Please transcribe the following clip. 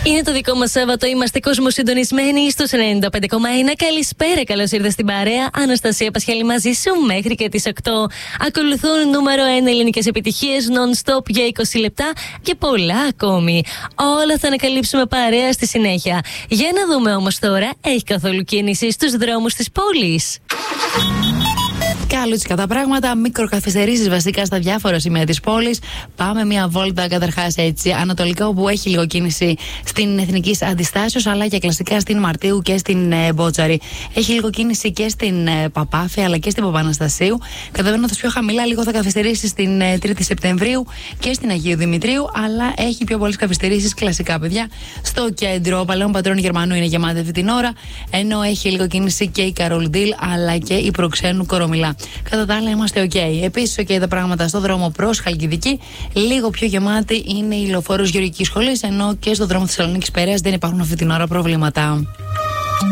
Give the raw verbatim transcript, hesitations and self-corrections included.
Είναι το δικό μας Σάββατο. Είμαστε κοσμοσυντονισμένοι στους ενενήντα πέντε κόμμα ένα. Καλησπέρα, καλώς ήρθες στην παρέα. Αναστασία Πασχαλή μαζί σου μέχρι και τις οκτώ. Ακολουθούν νούμερο ένα ελληνικές επιτυχίες non-stop για είκοσι λεπτά και πολλά ακόμη. Όλα θα ανακαλύψουμε παρέα στη συνέχεια. Για να δούμε όμως τώρα, έχει καθόλου κίνηση στους δρόμους της πόλης? Καλούτσικα τα πράγματα, μικροκαθυστερήσεις βασικά στα διάφορα σημεία της πόλης. Πάμε μια βόλτα καταρχάς έτσι ανατολικά, όπου έχει λίγο κίνηση στην Εθνικής Αντιστάσεως, αλλά και κλασικά στην Μαρτίου και στην ε, Μπότσαρη. Έχει λίγο κίνηση και στην ε, Παπάφη αλλά και στην Παπαναστασίου. Κατεβαίνοντας πιο χαμηλά, λίγο θα καθυστερήσει στην ε, τρίτη Σεπτεμβρίου και στην Αγίου Δημητρίου, αλλά έχει πιο πολλές καθυστερήσεις κλασικά, παιδιά. Στο κέντρο, Παλαιών Πατρών Γερμανού είναι γεμάτη αυτή την ώρα, ενώ έχει λίγο κίνηση και η Καρολντήλ αλλά και η Προξένου Κορομιλά. Κατά τα άλλα είμαστε ok. Επίσης, ok τα πράγματα στο δρόμο προς Χαλκιδική. Λίγο πιο γεμάτη είναι η Λεωφόρος Γεωργικής Σχολής, ενώ και στο δρόμο Θεσσαλονίκης Πέραιας δεν υπάρχουν αυτή την ώρα προβλήματα.